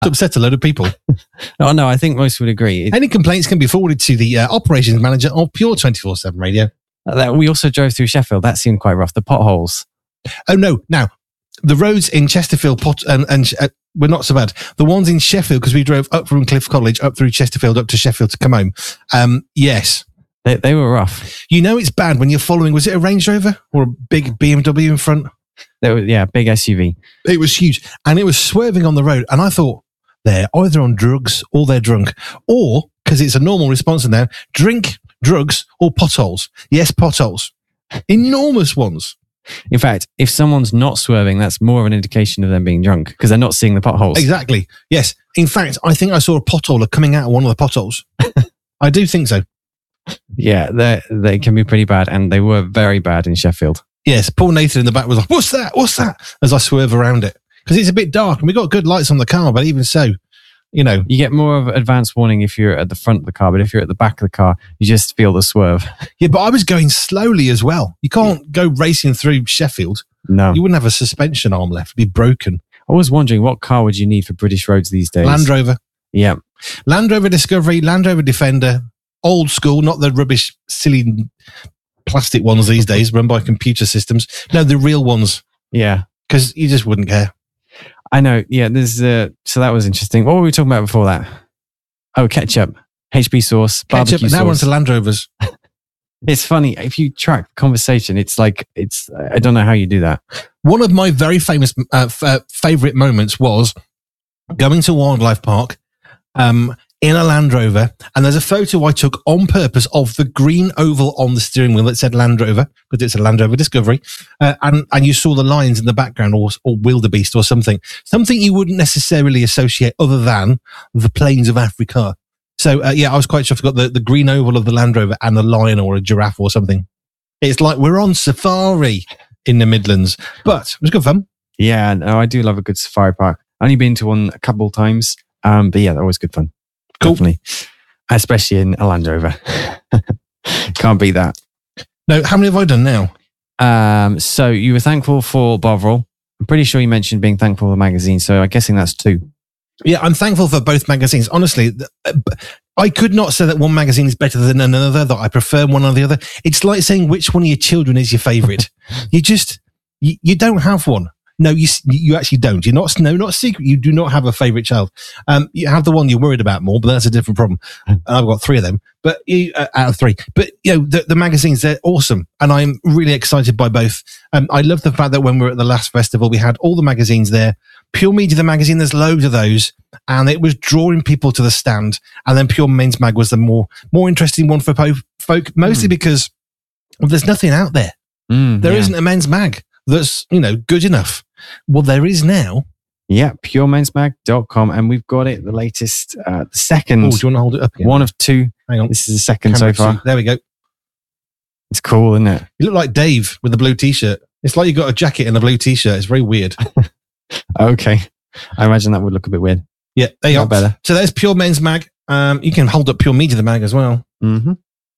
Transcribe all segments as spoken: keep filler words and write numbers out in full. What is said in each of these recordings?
to upset a load of people. Oh, no, I think most would agree. It, Any complaints can be forwarded to the uh, operations manager of Pure twenty-four seven Radio. that we also drove through Sheffield. That seemed quite rough. The potholes. Oh, no. Now, the roads in Chesterfield pot, and, and uh, were not so bad. The ones in Sheffield, because we drove up from Cliff College, up through Chesterfield, up to Sheffield to come home. Um, yes. They, they were rough. You know it's bad when you're following, was it a Range Rover or a big B M W in front? They were, yeah, big S U V. It was huge. And it was swerving on the road. And I thought, they're either on drugs or they're drunk. Or, because it's a normal response now, drink, drugs, or potholes. Yes, potholes. Enormous ones. In fact, if someone's not swerving, that's more of an indication of them being drunk because they're not seeing the potholes. Exactly. Yes. In fact, I think I saw a potholer coming out of one of the potholes. I do think so. Yeah, they they can be pretty bad, and they were very bad in Sheffield. Yes, poor Nathan in the back was like, what's that? What's that? As I swerve around it. Because it's a bit dark and we got good lights on the car, but even so, you know. You get more of advance warning if you're at the front of the car, but if you're at the back of the car, you just feel the swerve. Yeah, but I was going slowly as well. You can't go racing through Sheffield. No. You wouldn't have a suspension arm left. It'd be broken. I was wondering, what car would you need for British roads these days? Land Rover. Yeah. Land Rover Discovery, Land Rover Defender, old school, not the rubbish, silly plastic ones these days run by computer systems. No, the real ones. Yeah. Because you just wouldn't care. I know. Yeah. There's uh, so that was interesting. What were we talking about before that? Oh, ketchup, H B sauce, barbecue Ketchup, sauce. now we're onto Land Rovers. It's funny. If you track the conversation, it's like, it's, I don't know how you do that. One of my very famous, uh, f- uh, favourite moments was going to Wildlife Park, um, in a Land Rover, and there's a photo I took on purpose of the green oval on the steering wheel that said Land Rover, because it's a Land Rover Discovery, uh, and and you saw the lions in the background, or, or wildebeest or something, something you wouldn't necessarily associate other than the plains of Africa. So uh, yeah, I was quite sure I got the, the green oval of the Land Rover and a lion or a giraffe or something. It's like we're on safari in the Midlands, but it was good fun. Yeah, no, I do love a good safari park. I've only been to one a couple of times, um, but yeah, they're always good fun. Cool. Definitely. Especially in a Land Rover. Can't beat that. No, how many have I done now? Um, so you were thankful for Bovril. I'm pretty sure you mentioned being thankful for the magazine, so I'm guessing that's two. Yeah, I'm thankful for both magazines. Honestly, I could not say that one magazine is better than another, that I prefer one or the other. It's like saying which one of your children is your favourite. you just, you, you don't have one. No, you you actually don't. You're not, no, not secret. You do not have a favourite child. Um, you have the one you're worried about more, but that's a different problem. And I've got three of them, but you, uh, out of three. But you know, the, the magazines, they're awesome, and I'm really excited by both. Um, I love the fact that when we were at the last festival, we had all the magazines there. Pure Media, the magazine, there's loads of those, and it was drawing people to the stand. And then Pure Men's Mag was the more more interesting one for po- folk, mostly mm. because well, there's nothing out there. Mm, there yeah. isn't a men's mag that's, you know, good enough. Well, there is now. Yeah, pure mens mag dot com, and we've got it, the latest, uh, the second. Oh, do you want to hold it up again? One of two. Hang on. This is the second Camera so far. two. There we go. It's cool, isn't it? You look like Dave with the blue t-shirt. It's like you got a jacket and a blue t-shirt. It's very weird. Okay. I imagine that would look a bit weird. Yeah, there you Not go. better. So there's Pure Men's Mag. Um, you can hold up Pure Media, the mag as well. Mm-hmm.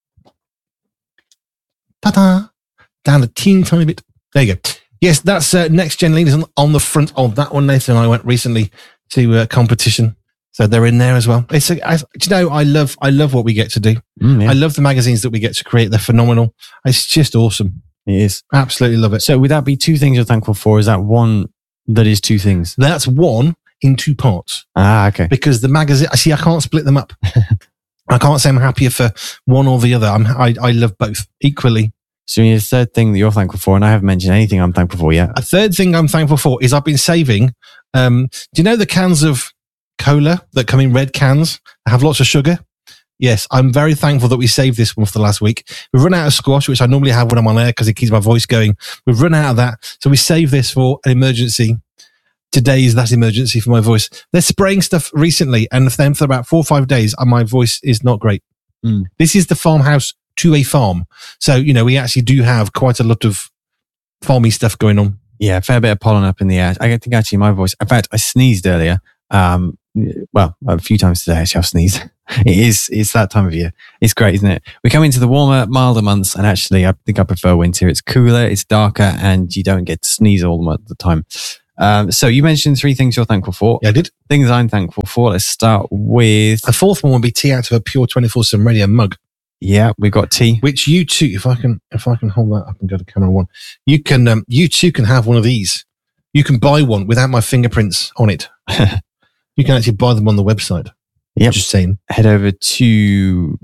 Ta-da! Down a teeny tiny bit. There you go. Yes, that's uh, Next Gen Leaders on, on the front of that one. Nathan and I went recently to a competition, so they're in there as well. It's a, I, do you know, I love, I love what we get to do. Mm, yeah. I love the magazines that we get to create. They're phenomenal. It's just awesome. It is. Absolutely love it. So would that be two things you're thankful for? Is that one that is two things? That's one in two parts. Ah, okay. Because the magazine, I see, I can't split them up. I can't say I'm happier for one or the other. I'm, I, I love both equally. So your third thing that you're thankful for, and I haven't mentioned anything I'm thankful for yet. A third thing I'm thankful for is I've been saving. Um, do you know the cans of cola that come in red cans that have lots of sugar? Yes, I'm very thankful that we saved this one for the last week. We've run out of squash, which I normally have when I'm on air because it keeps my voice going. We've run out of that. So we saved this for an emergency. Today is that emergency for my voice. They're spraying stuff recently, and then for about four or five days, and my voice is not great. Mm. This is the farmhouse to a farm. So, you know, we actually do have quite a lot of farmy stuff going on. Yeah, a fair bit of pollen up in the air. I think actually my voice, in fact, I sneezed earlier. Um, well, a few times today actually I've sneezed. It is, it's that time of year. It's great, isn't it? We come into the warmer, milder months, and actually I think I prefer winter. It's cooler, it's darker, and you don't get to sneeze all the time. Um, so you mentioned three things you're thankful for. Yeah, I did. Things I'm thankful for. Let's start with... The fourth one would be tea out of a pure twenty-four seven radio mug. Yeah, we got tea. Which you too, if I can if I can hold that up and go to camera one, you can um, you too can have one of these. You can buy one without my fingerprints on it. You can actually buy them on the website. Yeah, just saying. Head over to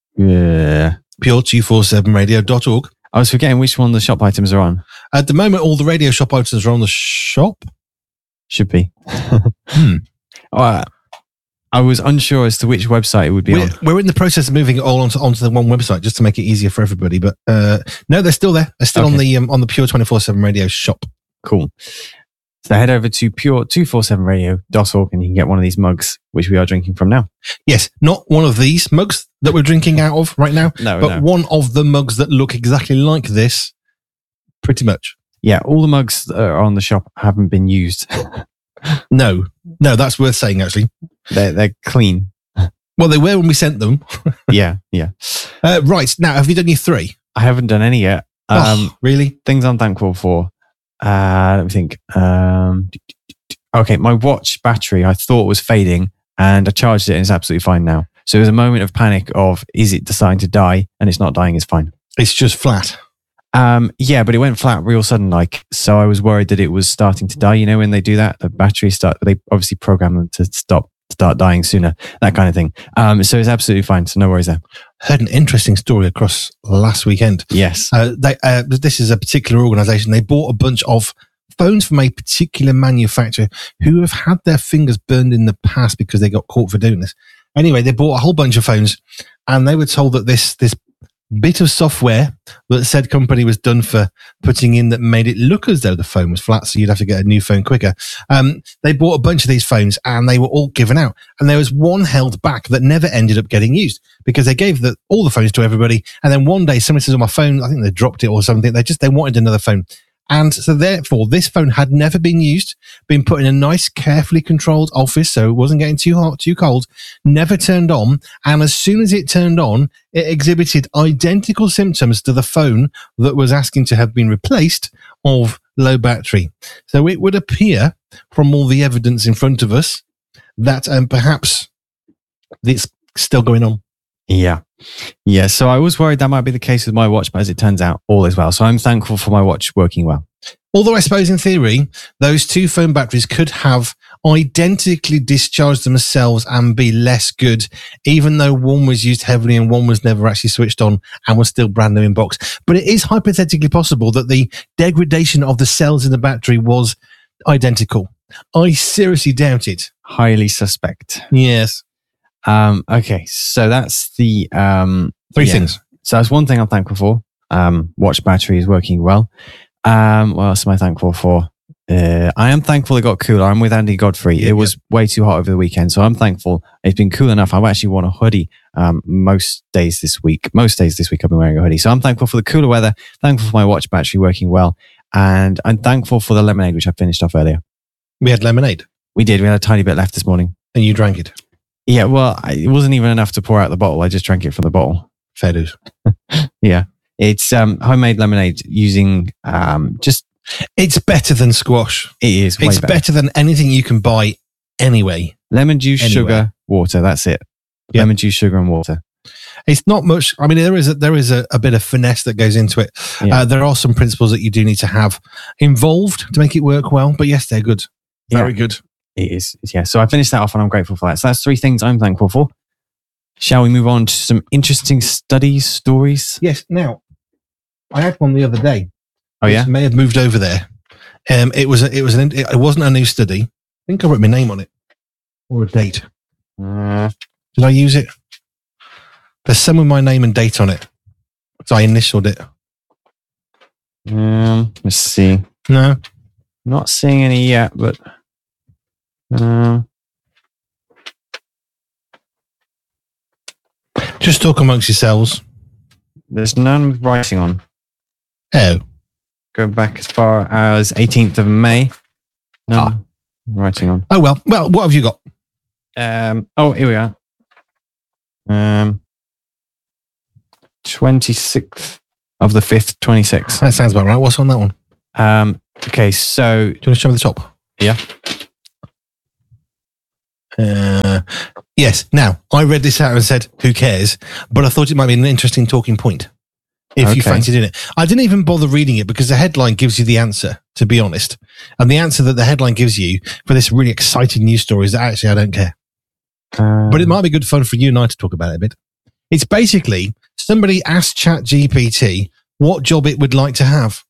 uh, pure two forty-seven radio dot org. I was forgetting which one the shop items are on. At the moment, all the radio shop items are on the shop. Should be. hmm. Uh, I was unsure as to which website it would be we're, on. We're in the process of moving it all onto, onto the one website just to make it easier for everybody. But uh, no, they're still there. They're still Okay. on the um, on the Pure twenty-four seven radio shop. Cool. So head over to pure two forty-seven radio dot org and you can get one of these mugs, which we are drinking from now. Yes, not one of these mugs that we're drinking out of right now, No, but no. one of the mugs that look exactly like this, pretty much. Yeah, all the mugs that are on the shop haven't been used. No, no, that's worth saying, actually. They're, they're clean. Well, they were when we sent them. Yeah, yeah. Uh, right, now, have you done your three? I haven't done any yet. Um, oh, really? Things I'm thankful for. Uh, let me think. Um, okay, my watch battery I thought was fading and I charged it and it's absolutely fine now. So it was a moment of panic of, is it deciding to die? And it's not dying, it's fine. It's just flat. Um, yeah, but it went flat real sudden, like, so I was worried that it was starting to die. You know, when they do that, the battery start, they obviously program them to stop, start dying sooner, that kind of thing. Um, so it's absolutely fine. So no worries there. Heard an interesting story across last weekend. Yes. Uh, they, uh, this is a particular organization. They bought a bunch of phones from a particular manufacturer who have had their fingers burned in the past because they got caught for doing this. Anyway, they bought a whole bunch of phones and they were told that this, this, bit of software that said company was done for putting in that made it look as though the phone was flat, so you'd have to get a new phone quicker. Um, they bought a bunch of these phones and they were all given out. And there was one held back that never ended up getting used because they gave the, all the phones to everybody. And then one day somebody says on my phone, I think they dropped it or something. They just, they wanted another phone. And so therefore, this phone had never been used, been put in a nice, carefully controlled office, so it wasn't getting too hot, too cold, never turned on. And as soon as it turned on, it exhibited identical symptoms to the phone that was asking to have been replaced of low battery. So it would appear from all the evidence in front of us that um, perhaps it's still going on. Yeah. Yeah. So I was worried that might be the case with my watch, but as it turns out, all is well. So I'm thankful for my watch working well. Although I suppose in theory, those two phone batteries could have identically discharged themselves and be less good, even though one was used heavily and one was never actually switched on and was still brand new in box. But it is hypothetically possible that the degradation of the cells in the battery was identical. I seriously doubt it. Highly suspect. Yes. Um, okay. So that's the, um, Three yeah. things. So that's one thing I'm thankful for. Um, watch battery is working well. Um, what else am I thankful for? Uh, I am thankful it got cooler. I'm with Andy Godfrey. Yeah, it was yeah. way too hot over the weekend. So I'm thankful it's been cool enough. I've actually worn a hoodie um, most days this week. Most days this week I've been wearing a hoodie. So I'm thankful for the cooler weather, thankful for my watch battery working well. And I'm thankful for the lemonade, which I finished off earlier. We had lemonade. We did. We had a tiny bit left this morning. And you drank it? Yeah, well, it wasn't even enough to pour out the bottle. I just drank it from the bottle. Fair dues. Yeah. It's um, homemade lemonade using um, just... It's better than squash. It is way It's better. better than anything you can buy anyway. Lemon juice, Anywhere. sugar, water. That's it. Yeah. Lemon juice, sugar and water. It's not much. I mean, there is a, there is a, a bit of finesse that goes into it. Yeah. Uh, there are some principles that you do need to have involved to make it work well. But yes, they're good. Very Yeah. good. It is. Yeah. So I finished that off and I'm grateful for that. So that's three things I'm thankful for. Shall we move on to some interesting studies, stories? Yes. Now, I had one the other day. Oh, yeah? It may have moved over there. Um, it was a, it was an it wasn't a new study. I think I wrote my name on it or a date. Uh, Did I use it? There's some with my name and date on it. So I initialed it. um, let's see. No. Not seeing any yet, but... Um, Just talk amongst yourselves. there's none with writing on. Oh. Going back as far as eighteenth of May. No Ah. writing on. Oh, well. Well, what have you got? Um, oh, here we are. Um, twenty-sixth of the fifth, twenty-six. That sounds about right. What's on that one? Um, okay, so Do you want to show me the top? Yeah. Uh, yes. Now, I read this out and said, who cares? But I thought it might be an interesting talking point if Okay. you fancied in it. I didn't even bother reading it because the headline gives you the answer, to be honest. And the answer that the headline gives you for this really exciting news story is that actually I don't care. Um, But it might be good fun for you and I to talk about it a bit. It's basically somebody asked ChatGPT what job it would like to have.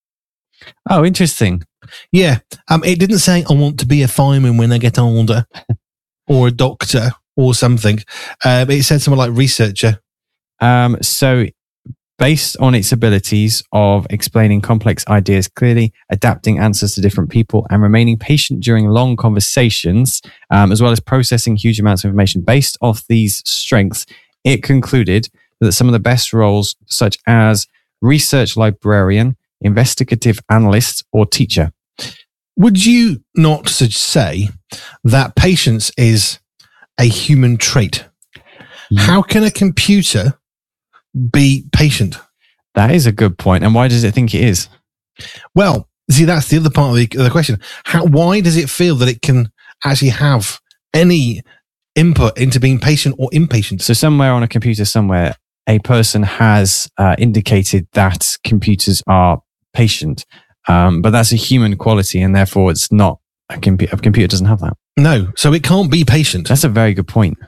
Oh, interesting. Yeah. Um, it didn't say, I want to be a fireman when I get older or a doctor or something. Uh, but it said something like researcher. Um, so, based on its abilities of explaining complex ideas clearly, adapting answers to different people, and remaining patient during long conversations, um, as well as processing huge amounts of information, based off these strengths, it concluded that some of the best roles, such as research librarian, investigative analyst, or teacher. Would you not say that patience is a human trait? Yeah. How can a computer be patient? That is a good point. And why does it think it is? Well, see, that's the other part of the, of the question. How, why does it feel that it can actually have any input into being patient or impatient? So somewhere on a computer somewhere, a person has uh, indicated that computers are patient. Um, but that's a human quality, and therefore it's not a computer. A computer doesn't have that. No, so it can't be patient. That's a very good point.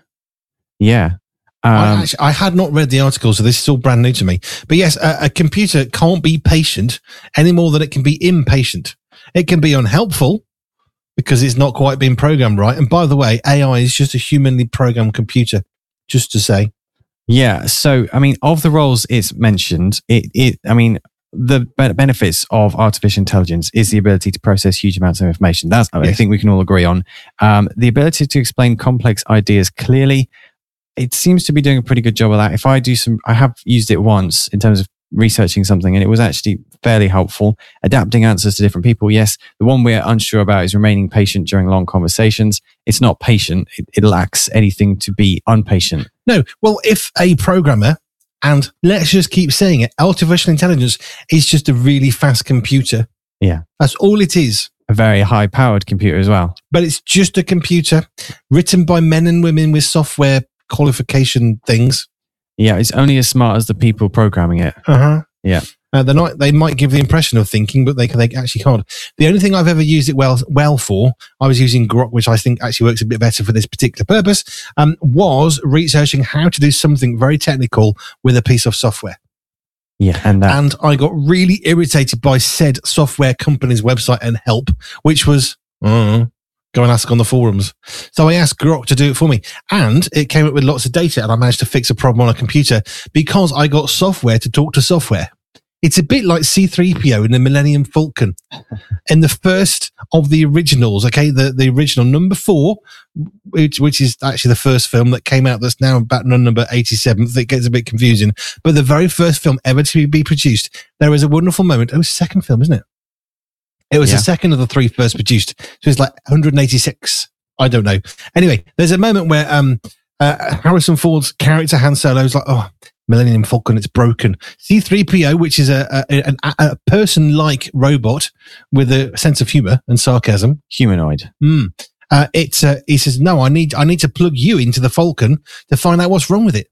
Yeah. Um, I, actually, I had not read the article, so this is all brand new to me. But yes, a, a computer can't be patient any more than it can be impatient. It can be unhelpful because it's not quite been programmed right. And by the way, A I is just a humanly programmed computer, just to say. Yeah. So, I mean, of the roles it's mentioned, it, it I mean, the benefits of artificial intelligence is the ability to process huge amounts of information. That's, yes. I think we can all agree on. Um, the ability to explain complex ideas clearly, it seems to be doing a pretty good job of that. If I do some, I have used it once in terms of researching something, and it was actually fairly helpful. Adapting answers to different people. Yes, the one we're unsure about is remaining patient during long conversations. It's not patient. It, it lacks anything to be unpatient. No. Well, if a programmer, and let's just keep saying it, artificial intelligence is just a really fast computer. Yeah. That's all it is. A very high powered computer as well. But it's just a computer written by men and women with software qualification things. Yeah, it's only as smart as the people programming it. Uh-huh. Yeah. Uh, they're not, they might give the impression of thinking, but they, they actually can't. The only thing I've ever used it well well for, I was using Grok, which I think actually works a bit better for this particular purpose, um, was researching how to do something very technical with a piece of software. Yeah, and that, And I got really irritated by said software company's website and help, which was, uh, go and ask on the forums. So I asked Grok to do it for me, and it came up with lots of data, and I managed to fix a problem on a computer because I got software to talk to software. It's a bit like C three P O in the Millennium Falcon. In the first of the originals, okay, the, the original number four, which, which is actually the first film that came out that's now about number eighty-seven. It gets a bit confusing. But the very first film ever to be produced, there was a wonderful moment. It was the second film, isn't it? It was Yeah. the second of the three first produced. So it's like one hundred eighty-six. I don't know. Anyway, there's a moment where um, uh, Harrison Ford's character Han Solo is like, oh, Millennium Falcon, it's broken. C three P O, which is a, a, a, a person-like robot with a sense of humor and sarcasm. humanoid. Mm. Uh, it's uh, he says, no, I need I need to plug you into the Falcon to find out what's wrong with it.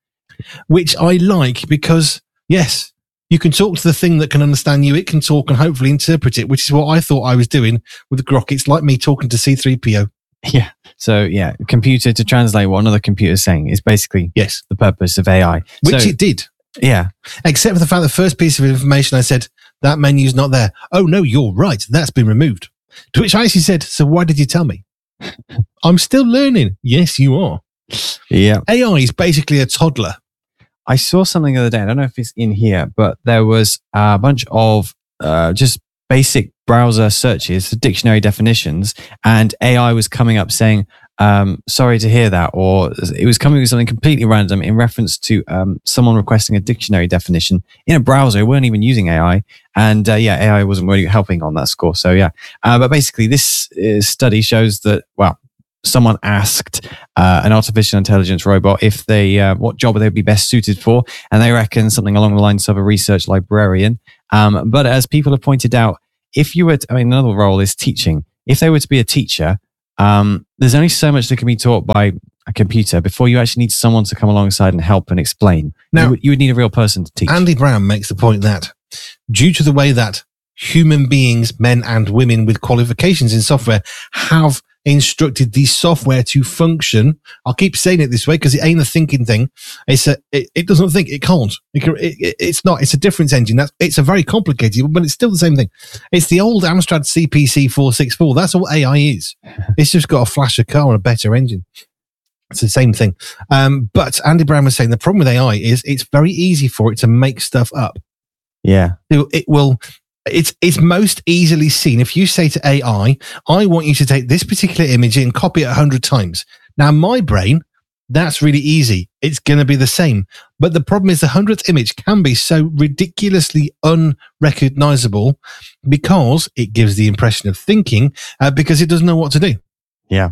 Which I like because, yes, you can talk to the thing that can understand you. It can talk and hopefully interpret it, which is what I thought I was doing with Grok. It's like me talking to C three P O. Yeah. So, yeah, computer to translate what another computer is saying is basically Yes. the purpose of A I. Which So, it did. yeah. Except for the fact the first piece of information I said, that menu's not there. Oh, no, you're right. That's been removed. To which I actually said, so why did you tell me? I'm still learning. Yes, you are. Yeah. A I is basically a toddler. I saw something the other day. I don't know if it's in here, but there was a bunch of uh, just basic browser searches for dictionary definitions, and A I was coming up saying, um, sorry to hear that, or it was coming with something completely random in reference to um, someone requesting a dictionary definition in a browser. We weren't even using A I. And uh, yeah, A I wasn't really helping on that score. So yeah, uh, but basically this uh, study shows that, well, someone asked uh, an artificial intelligence robot if they uh, what job they'd be best suited for, and they reckon something along the lines of a research librarian. Um, but as people have pointed out, if you were, to, I mean, another role is teaching. if they were to be a teacher, um, there's only so much that can be taught by a computer before you actually need someone to come alongside and help and explain. Now, you would, you would need a real person to teach. Andy Brown makes the point that due to the way that human beings, men and women with qualifications in software, have instructed the software to function. I'll keep saying it this way because it ain't a thinking thing. It's a, it, it doesn't think. It can't. It can, it, it's not. It's a difference engine. That's, it's a very complicated, but it's still the same thing. It's the old Amstrad C P C four sixty-four. That's all A I is. It's just got a flasher car and a better engine. It's the same thing. Um, but Andy Brown was saying the problem with A I is it's very easy for it to make stuff up. Yeah. It, it will... It's it's most easily seen if you say to A I, I want you to take this particular image and copy it a hundred times. Now, my brain, that's really easy. It's going to be the same. But the problem is the hundredth image can be so ridiculously unrecognizable because it gives the impression of thinking uh, because it doesn't know what to do. Yeah.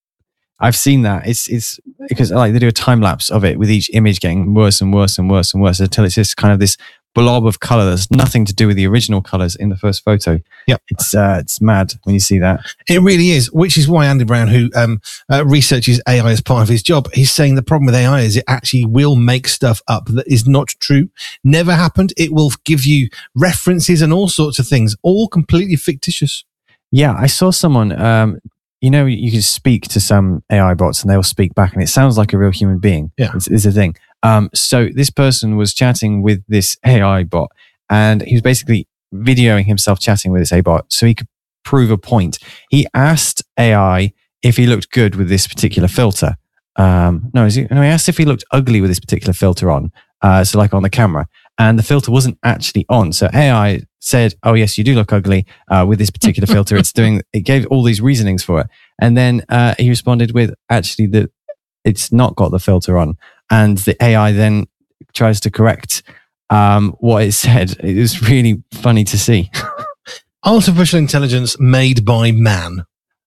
I've seen that. It's it's because like they do a time lapse of it with each image getting worse and worse and worse and worse until it's just kind of this blob of color that's nothing to do with the original colors in the first photo. Yeah, it's uh, it's mad when you see that. It really is, which is why Andy Brown, who um, uh, researches A I as part of his job, he's saying the problem with A I is it actually will make stuff up that is not true, never happened. It will give you references and all sorts of things, all completely fictitious. Yeah, I saw someone. Um, you know, you can speak to some A I bots and they'll speak back, and it sounds like a real human being. Yeah, it's, it's a thing. Um, so this person was chatting with this A I bot, and he was basically videoing himself chatting with this A I bot so he could prove a point. He asked A I if he looked good with this particular filter. Um, no, he, no, he asked if he looked ugly with this particular filter on. Uh, so like on the camera, and the filter wasn't actually on. So A I said, "Oh yes, you do look ugly uh, with this particular filter." It's doing. It gave all these reasonings for it, and then uh, he responded with, "Actually, the it's not got the filter on." And the A I then tries to correct um, what it said. It was really funny to see. Artificial intelligence made by man.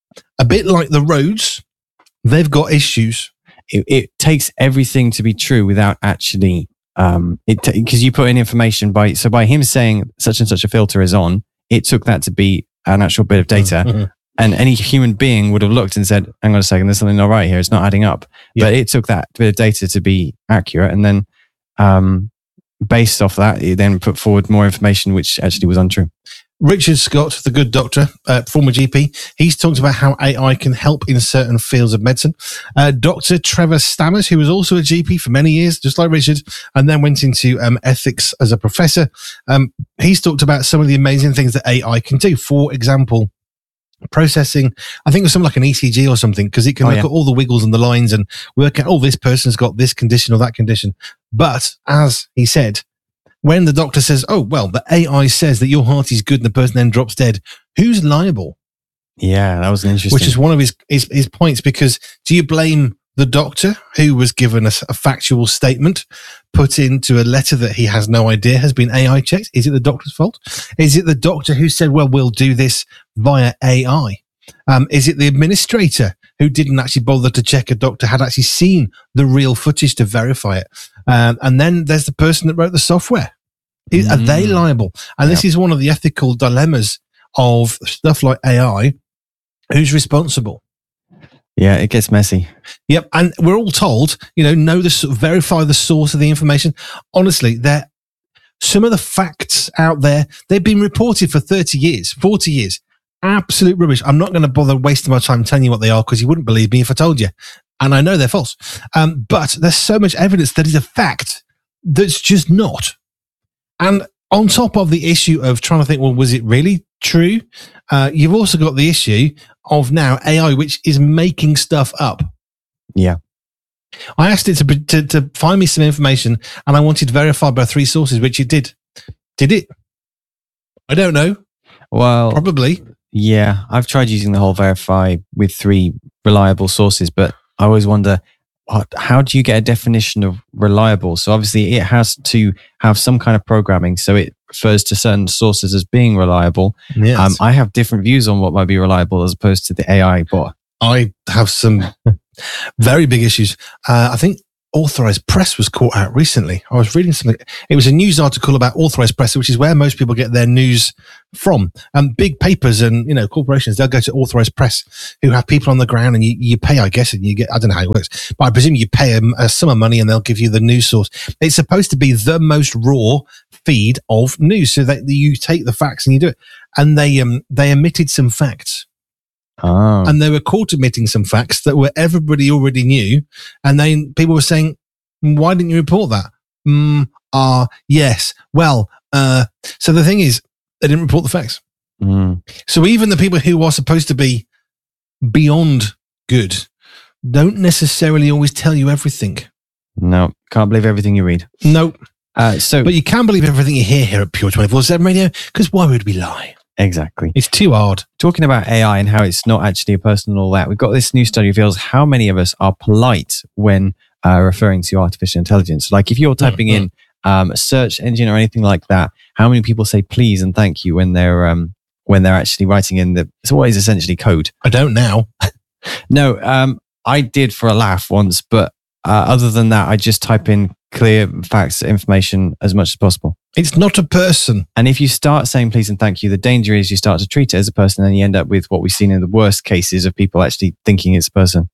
A bit like the roads, they've got issues. It, it takes everything to be true without actually, um, it because you put in information by, so by him saying such and such a filter is on, it took that to be an actual bit of data. Mm-hmm. And any human being would have looked and said, hang on a second, there's something not right here. It's not adding up. Yeah. But it took that bit of data to be accurate. And then um, based off that, it then put forward more information, which actually was untrue. Richard Scott, the good doctor, uh, former G P, he's talked about how A I can help in certain fields of medicine. Uh, Doctor Trevor Stammers, who was also a G P for many years, just like Richard, and then went into um, ethics as a professor. Um, he's talked about some of the amazing things that A I can do. For example, processing, I think it was something like an E C G or something, because it can oh, look yeah. at all the wiggles and the lines and work out, oh, this person's got this condition or that condition. But as he said, when the doctor says, oh, well, the A I says that your heart is good and the person then drops dead, who's liable? Yeah, that was interesting. Which is one of his, his, his points, because do you blame the doctor who was given a, a factual statement put into a letter that he has no idea has been A I checked? Is it the doctor's fault? Is it the doctor who said, well, we'll do this via A I? Um, is it the administrator who didn't actually bother to check a doctor had actually seen the real footage to verify it? Um, and then there's the person that wrote the software. Is, mm. Are they liable? And yep. This is one of the ethical dilemmas of stuff like A I. Who's responsible? Yeah, it gets messy. Yep, and we're all told, you know, know the verify the source of the information. Honestly, there some of the facts out there, they've been reported for thirty years, forty years. Absolute rubbish. I'm not going to bother wasting my time telling you what they are because you wouldn't believe me if I told you. And I know they're false. Um, but there's so much evidence that is a fact that's just not. And on top of the issue of trying to think, well, was it really true? Uh, you've also got the issue of now A I, which is making stuff up. Yeah. I asked it to, to to find me some information, and I wanted verified by three sources, which it did. Did it? I don't know. Well, probably. Yeah, I've tried using the whole verify with three reliable sources, but I always wonder, what, how do you get a definition of reliable? So obviously it has to have some kind of programming, so it refers to certain sources as being reliable. Yes. Um, I have different views on what might be reliable as opposed to the A I bot. I have some very big issues. Uh, I think authorized press was caught out recently. I was reading something. It was a news article about authorized press, which is where most people get their news from. And um, big papers and, you know, corporations, they'll go to authorized press who have people on the ground, and you, you pay, I guess, and you get, I don't know how it works, but I presume you pay them a sum of money and they'll give you the news source. It's supposed to be the most raw feed of news, so that you take the facts and you do it. And they, um, they omitted some facts. Oh. And they were caught admitting some facts that were everybody already knew. And then people were saying, why didn't you report that? Mm, ah, uh, yes. Well, uh, so the thing is, they didn't report the facts. Mm. So even the people who are supposed to be beyond good don't necessarily always tell you everything. No, can't believe everything you read. Nope. Uh, so, but you can believe everything you hear here at Pure twenty-four seven Radio, because why would we lie? Exactly. It's too hard. Talking about A I and how it's not actually a person and all that, we've got this new study reveals how many of us are polite when uh, referring to artificial intelligence. Like if you're typing mm-hmm. in um, a search engine or anything like that, how many people say please and thank you when they're um, when they're actually writing in the, it's always essentially code. I don't now. No, um, I did for a laugh once, but uh, other than that, I just type in clear facts, information as much as possible. It's not a person. And if you start saying please and thank you, the danger is you start to treat it as a person and you end up with what we've seen in the worst cases of people actually thinking it's a person.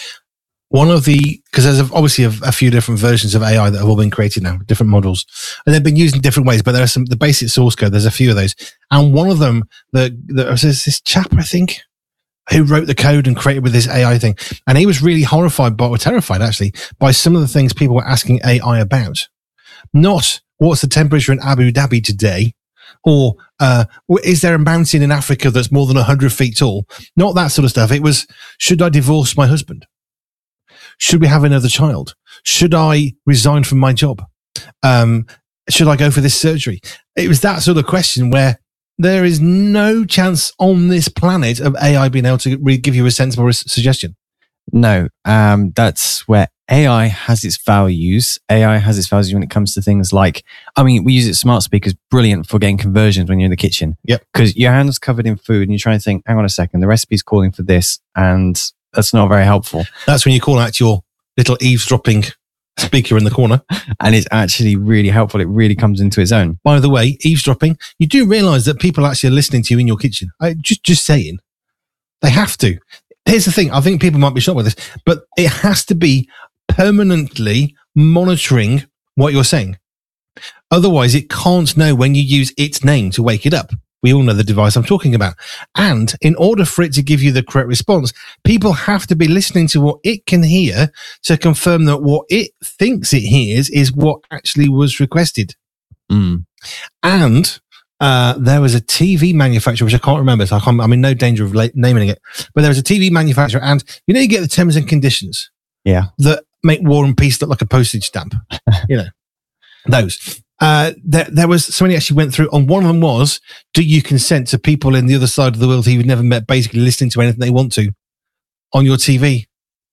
One of the, because there's obviously a, a few different versions of A I that have all been created now, different models, and they've been used in different ways, but there are some, the basic source code, there's a few of those. And one of them, the, the there's this chap, I think, who wrote the code and created with this A I thing. And he was really horrified by, or terrified actually, by some of the things people were asking A I about. Not what's the temperature in Abu Dhabi today, or uh, is there a mountain in Africa that's more than one hundred feet tall? Not that sort of stuff. It was, should I divorce my husband? Should we have another child? Should I resign from my job? Um, should I go for this surgery? It was that sort of question where there is no chance on this planet of A I being able to really give you a sensible suggestion. No, um, that's where A I has its values. A I has its values when it comes to things like, I mean, we use it smart speakers, brilliant for getting conversions when you're in the kitchen. Yep. Because your hand's covered in food and you're trying to think, hang on a second, the recipe's calling for this, and that's not very helpful. That's when you call out your little eavesdropping speaker in the corner. And it's actually really helpful. It really comes into its own. By the way, eavesdropping, you do realize that people actually are listening to you in your kitchen. I, just, just saying. They have to. Here's the thing. I think people might be shocked with this, but it has to be permanently monitoring what you're saying. Otherwise, it can't know when you use its name to wake it up. We all know the device I'm talking about. And in order for it to give you the correct response, people have to be listening to what it can hear to confirm that what it thinks it hears is what actually was requested. Mm. And uh, there was a T V manufacturer, which I can't remember, so I can't, I'm in no danger of la- naming it, but there was a T V manufacturer, and you know, you get the terms and conditions yeah, that make War and Peace look like a postage stamp. You know, those. Uh, there, there was somebody actually went through, and one of them was, do you consent to people in the other side of the world who you've never met basically listening to anything they want to on your T V?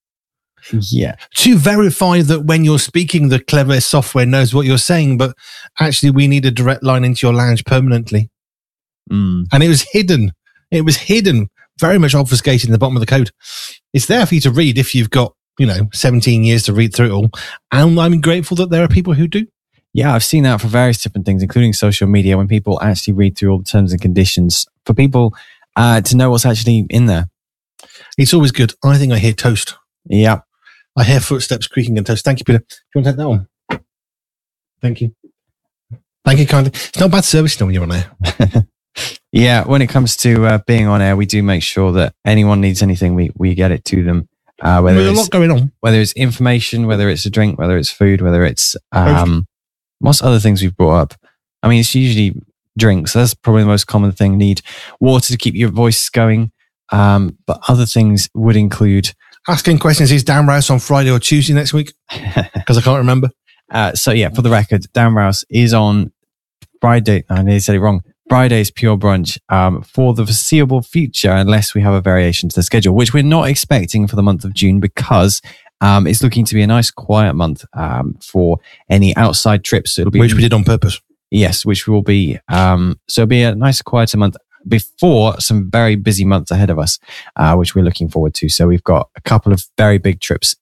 Yeah. To verify that when you're speaking, the clever software knows what you're saying, but actually we need a direct line into your lounge permanently. Mm. And it was hidden. It was hidden, very much obfuscated in the bottom of the code. It's there for you to read if you've got, you know, seventeen years to read through it all. And I'm grateful that there are people who do. Yeah, I've seen that for various different things, including social media, when people actually read through all the terms and conditions for people uh, to know what's actually in there. It's always good. I think I hear toast. Yeah. I hear footsteps creaking and toast. Thank you, Peter. Do you want to take that one? Thank you. Thank you kindly. It's not bad service when you're on air. Yeah, when it comes to uh, being on air, we do make sure that anyone needs anything, we, we get it to them. Uh, whether There's a lot going on. Whether it's information, whether it's a drink, whether it's food, whether it's... Um, what's other things we've brought up? I mean, it's usually drinks. That's probably the most common thing. Need water to keep your voice going. Um, but other things would include... Asking questions, is Dan Rouse on Friday or Tuesday next week? Because I can't remember. Uh, so yeah, for the record, Dan Rouse is on Friday. I nearly said it wrong. Friday's Pure Brunch um, for the foreseeable future, unless we have a variation to the schedule, which we're not expecting for the month of June because um, it's looking to be a nice quiet month um, for any outside trips. It'll be which we did on purpose. Yes, which will be um, so it'll be a nice quieter month before some very busy months ahead of us, uh, which we're looking forward to. So we've got a couple of very big trips in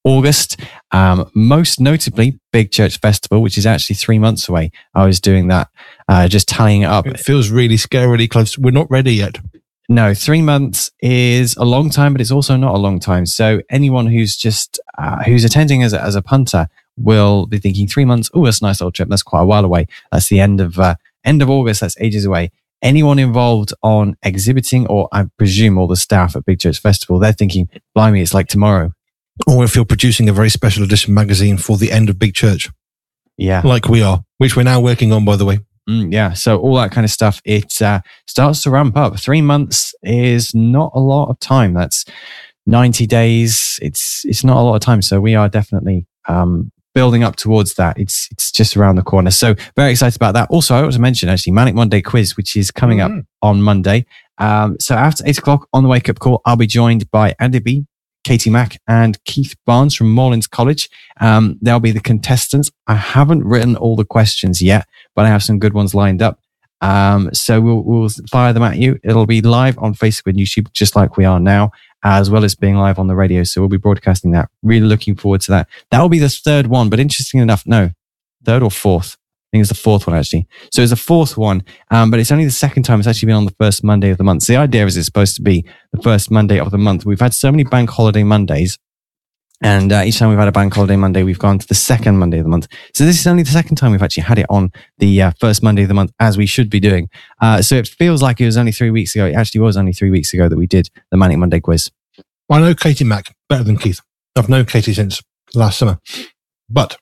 August. Um, most notably, Big Church Festival, which is actually three months away. I was doing that, uh, just tallying it up. It feels really scarily close. We're not ready yet. No, three months is a long time, but it's also not a long time. So anyone who's just uh, who's attending as a, as a punter will be thinking three months. Oh, that's a nice little trip. That's quite a while away. That's the end of uh, end of August. That's ages away. Anyone involved on exhibiting, or I presume all the staff at Big Church Festival, they're thinking, "Blimey, it's like tomorrow." Or if you're producing a very special edition magazine for the end of Big Church, Yeah, like we are, which we're now working on, by the way. Mm, yeah, so all that kind of stuff, it uh, starts to ramp up. Three months is not a lot of time. That's ninety days. It's it's not a lot of time. So we are definitely um, building up towards that. It's it's just around the corner. So very excited about that. Also, I want to mention actually Manic Monday quiz, which is coming mm-hmm. up on Monday. Um, so after eight o'clock on the Wake Up Call, I'll be joined by Andy B, Katie Mack, and Keith Barnes from Moorlands College. Um, they'll be the contestants. I haven't written all the questions yet, but I have some good ones lined up. Um, so we'll, we'll fire them at you. It'll be live on Facebook and YouTube, just like we are now, as well as being live on the radio. So we'll be broadcasting that. Really looking forward to that. That will be the third one, but interesting enough, no, third or fourth. I think it's the fourth one, actually. So it's the fourth one, um, but it's only the second time it's actually been on the first Monday of the month. So the idea is it's supposed to be the first Monday of the month. We've had so many bank holiday Mondays, and uh, each time we've had a bank holiday Monday, we've gone to the second Monday of the month. So this is only the second time we've actually had it on the uh, first Monday of the month, as we should be doing. Uh, so it feels like it was only three weeks ago. It actually was only three weeks ago that we did the Manic Monday quiz. I know Katie Mack better than Keith. I've known Katie since last summer. But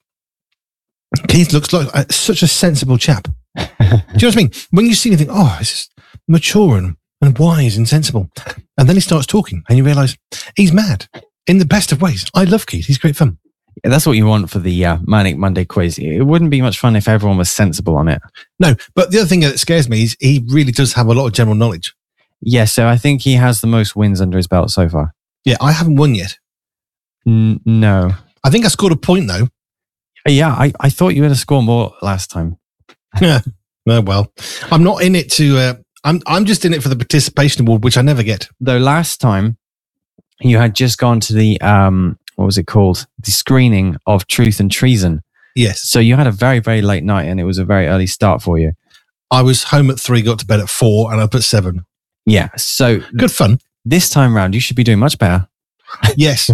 Keith looks like uh, such a sensible chap. Do you know what I mean? When you see him, you think, oh, this is mature and, and wise and sensible. And then he starts talking and you realise he's mad. In the best of ways. I love Keith. He's great fun. Yeah, that's what you want for the uh, Manic Monday quiz. It wouldn't be much fun if everyone was sensible on it. No, but the other thing that scares me is he really does have a lot of general knowledge. Yeah, so I think he has the most wins under his belt so far. Yeah, I haven't won yet. N- no. I think I scored a point though. Yeah, I, I thought you were going to score more last time. Yeah. Oh, well, I'm not in it to, uh, I'm, I'm just in it for the participation award, which I never get. Though last time, you had just gone to the, um, what was it called? The screening of Truth and Treason. Yes. So you had a very, very late night and it was a very early start for you. I was home at three, got to bed at four, and up at seven. Yeah. So good fun. This time round, you should be doing much better. Yes.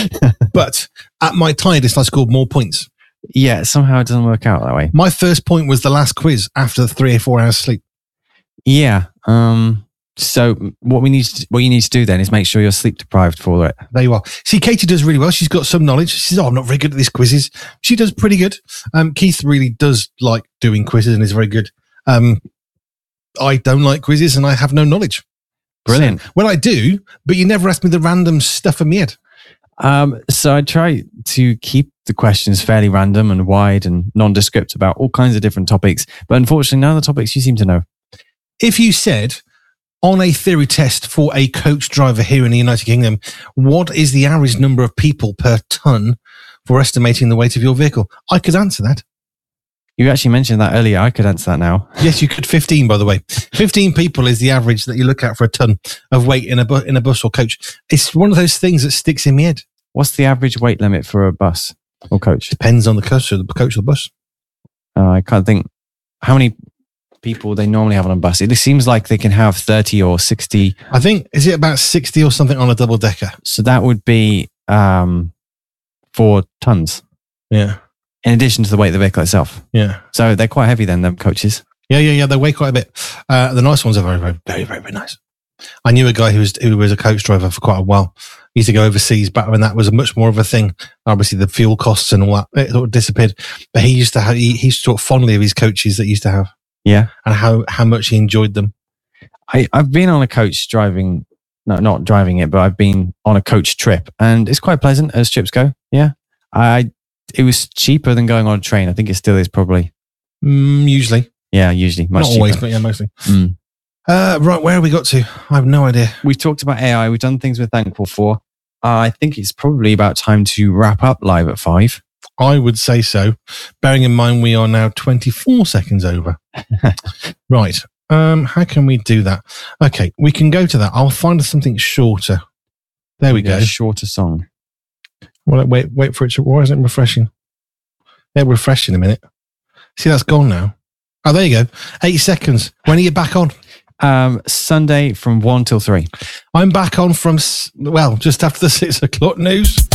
But at my tiredest, I scored more points. Yeah. Somehow it doesn't work out that way. My first point was the last quiz after the three or four hours sleep. Yeah. Um, So what we need, to, what you need to do then is make sure you're sleep deprived for it. There you are. See, Katie does really well. She's got some knowledge. She says, "Oh, I'm not very good at these quizzes." She does pretty good. Um, Keith really does like doing quizzes and is very good. Um, I don't like quizzes and I have no knowledge. Brilliant. So, well, I do, but you never ask me the random stuff in my head. Um, so I try to keep the questions fairly random and wide and nondescript about all kinds of different topics. But unfortunately, none of the topics you seem to know. If you said, on a theory test for a coach driver here in the United Kingdom, what is the average number of people per ton for estimating the weight of your vehicle? I could answer that. You actually mentioned that earlier. I could answer that now. Yes, you could. fifteen, by the way. fifteen people is the average that you look at for a ton of weight in a, bu- in a bus or coach. It's one of those things that sticks in my head. What's the average weight limit for a bus or coach? Depends on the coach or the coach or the bus. Uh, I can't think how many people they normally have on a bus. It seems like they can have thirty or sixty. I think, is it about sixty or something on a double decker? So that would be um, four tons. Yeah. In addition to the weight of the vehicle itself. Yeah. So they're quite heavy then, them coaches. Yeah, yeah, yeah. They weigh quite a bit. Uh, the nice ones are very, very, very, very, very nice. I knew a guy who was who was a coach driver for quite a while. He used to go overseas back when that was a much more of a thing. Obviously, the fuel costs and all that, it sort of disappeared. But he used to have, he, he used to talk fondly of his coaches that he used to have. Yeah. And how, how much he enjoyed them. I, I've been on a coach driving, no, not driving it, but I've been on a coach trip and it's quite pleasant as trips go. Yeah. I, it was cheaper than going on a train. I think it still is probably. Mm, usually. Yeah, usually. Much Not always, cheaper. but yeah, mostly. Mm. Uh, right, where have we got to? I have no idea. We've talked about A I. We've done things we're thankful for. Uh, I think it's probably about time to wrap up live at five. I would say so. Bearing in mind we are now twenty-four seconds over. Right. Um, how can we do that? Okay, we can go to that. I'll find something shorter. There we go. A shorter song. Well, wait, wait for it to. Why isn't it refreshing? It'll refresh in a minute. See, that's gone now. Oh, there you go. Eight seconds. When are you back on? Um, Sunday from one till three. I'm back on from, well, just after the six o'clock news.